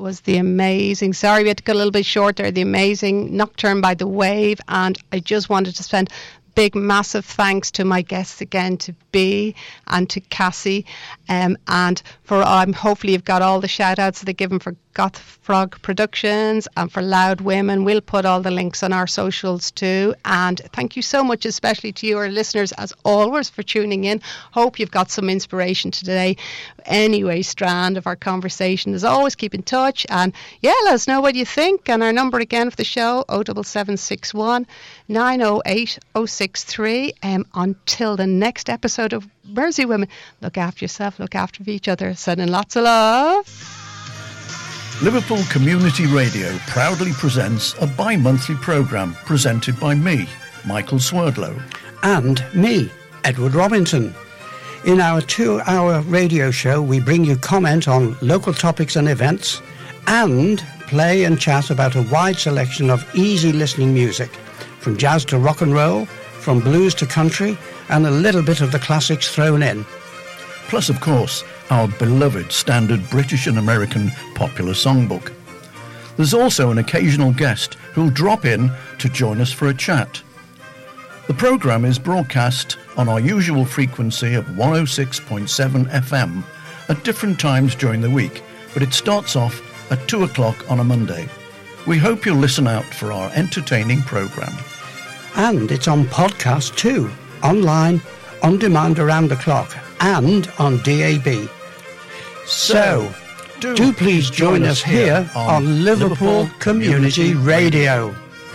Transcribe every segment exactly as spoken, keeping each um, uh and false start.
was the amazing, sorry we had to go a little bit short there, the amazing Nocturne by The Wave. And I just wanted to spend big, massive thanks to my guests again, to B and to Cassie. Um, and for um, hopefully you've got all the shout outs that they're given for Goth Frog Productions and for Loud Women. We'll put all the links on our socials too. And thank you so much, especially to you, our listeners, as always, for tuning in. Hope you've got some inspiration today. Anyway, strand of our conversation, as always, keep in touch. And yeah, let us know what you think. And our number again for the show, oh seven seven six one, nine oh eight, oh six three. Um, until the next episode of Mersey Women, look after yourself, look after each other. Sending lots of love. Liverpool Community Radio proudly presents a bi-monthly programme presented by me, Michael Swerdlow. And me, Edward Robinson. In our two-hour radio show, we bring you comment on local topics and events and play and chat about a wide selection of easy listening music, from jazz to rock and roll, from blues to country, and a little bit of the classics thrown in. Plus, of course, our beloved standard British and American popular songbook. There's also an occasional guest who'll drop in to join us for a chat. The programme is broadcast on our usual frequency of one oh six point seven F M at different times during the week, but it starts off at two o'clock on a Monday. We hope you'll listen out for our entertaining programme. And it's on podcast too, online, on demand around the clock, and on D A B. So, do, do please join, join us here on, on Liverpool, Liverpool Community, Community Radio.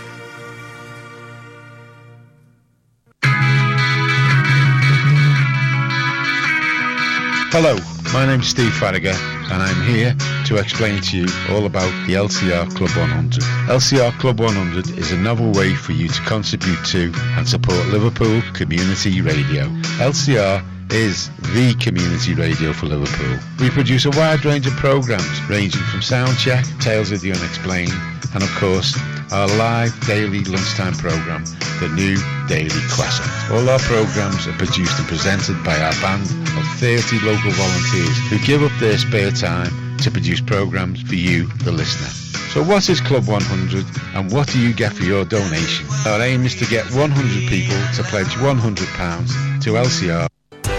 Hello, my name's Steve Farragher, and I'm here to explain to you all about the L C R Club one hundred. L C R Club one hundred is a novel way for you to contribute to and support Liverpool Community Radio. L C R is the community radio for Liverpool. We produce a wide range of programmes ranging from Soundcheck, Tales of the Unexplained, and of course our live daily lunchtime programme, The New Daily Classic. All our programmes are produced and presented by our band of thirty local volunteers who give up their spare time to produce programmes for you, the listener. So what is Club one hundred and what do you get for your donation? Our aim is to get one hundred people to pledge one hundred pounds to L C R.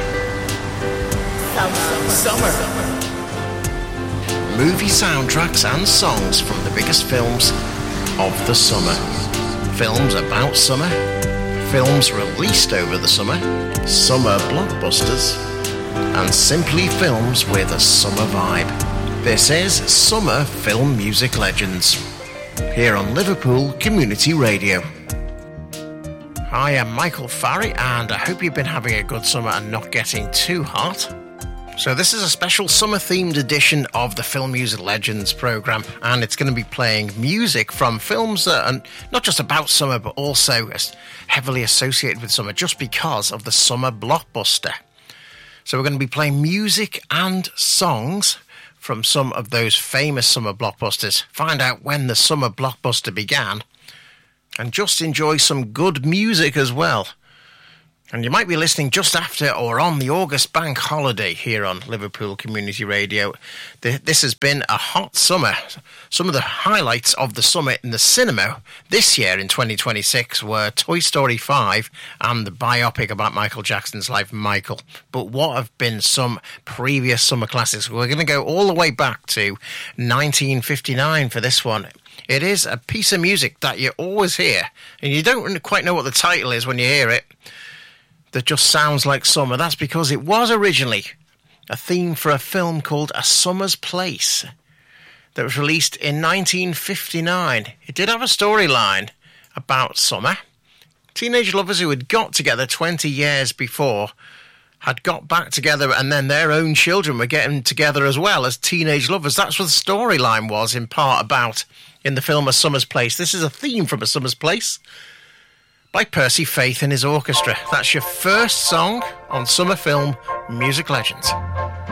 Summer. Movie soundtracks and songs from the biggest films of the summer. Films about summer. Films released over the summer. Summer blockbusters. And simply films with a summer vibe. This is Summer Film Music Legends, here on Liverpool Community Radio. Hi, I'm Michael Farry, and I hope you've been having a good summer and not getting too hot. So this is a special summer-themed edition of the Film Music Legends programme, and it's going to be playing music from films that are not just about summer, but also heavily associated with summer, just because of the summer blockbuster. So we're going to be playing music and songs from some of those famous summer blockbusters, find out when the summer blockbuster began, and just enjoy some good music as well. And you might be listening just after or on the August bank holiday here on Liverpool Community Radio. This has been a hot summer. Some of the highlights of the summer in the cinema this year in twenty twenty-six were Toy Story five and the biopic about Michael Jackson's life, Michael. But what have been some previous summer classics? We're going to go all the way back to nineteen fifty-nine for this one. It is a piece of music that you always hear, and you don't quite know what the title is when you hear it. That just sounds like summer. That's because it was originally a theme for a film called A Summer's Place that was released in nineteen fifty-nine. It did have a storyline about summer. Teenage lovers who had got together twenty years before had got back together, and then their own children were getting together as well as teenage lovers. That's what the storyline was in part about in the film A Summer's Place. This is a theme from A Summer's Place by Percy Faith and his orchestra. That's your first song on Summer Film Music Legends.